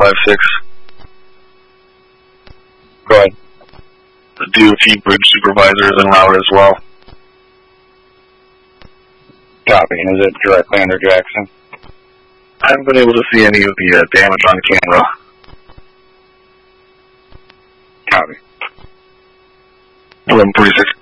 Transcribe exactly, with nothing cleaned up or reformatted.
five six. Go ahead. The D O T bridge supervisor is in Louder as well. Copy. And is it directly under Jackson? I haven't been able to see any of the uh, damage on camera. Copy. eleven forty-six.